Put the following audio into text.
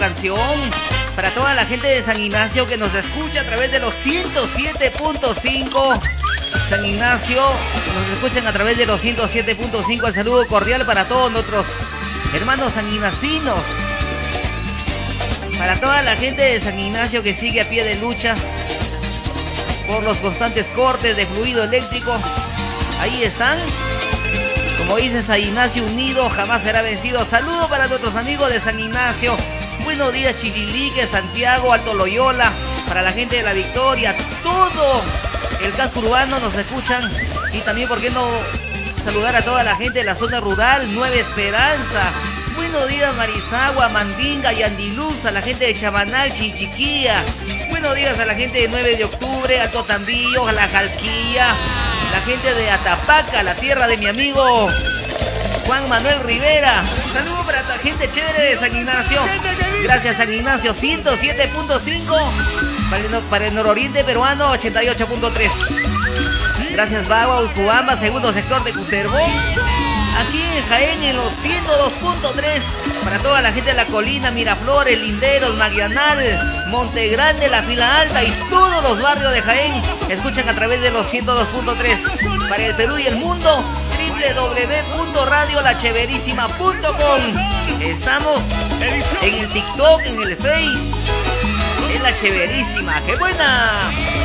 canción para toda la gente de San Ignacio que nos escucha a través de los 107.5. San Ignacio, nos escuchan a través de los 107.5. El saludo cordial para todos nuestros hermanos sanignacinos. Para toda la gente de San Ignacio que sigue a pie de lucha por los constantes cortes de fluido eléctrico. Ahí están. Como dice San Ignacio unido, jamás será vencido. Saludo para nuestros amigos de San Ignacio. Buenos días, Chililique, Santiago, Alto Loyola. Para la gente de La Victoria, todo el casco urbano nos escuchan. Y también, ¿por qué no saludar a toda la gente de la zona rural? Nueva Esperanza. Buenos días, Marizagua, Mandinga y Andiluz. A la gente de Chabanal, Chinchiquía. Buenos días a la gente de 9 de octubre, Alto Tambillo, a la Jalquilla. La gente de Atapaca, la tierra de mi amigo Juan Manuel Rivera. Saludos para la gente chévere de San Ignacio. Gracias, San Ignacio, 107.5. Para el nororiente peruano, 88.3. Gracias, Bagua, Ucubamba, segundo sector de Cuterbo. Aquí en Jaén, en los 102.3. Para toda la gente de la colina, Miraflores, Linderos, Marianal, Monte Grande, La Fila Alta y todos los barrios de Jaén escuchan a través de los 102.3. Para el Perú y el mundo, www.radiolacheverísima.com. Estamos en el TikTok, en el Face. Es La Cheverísima. ¡Qué buena!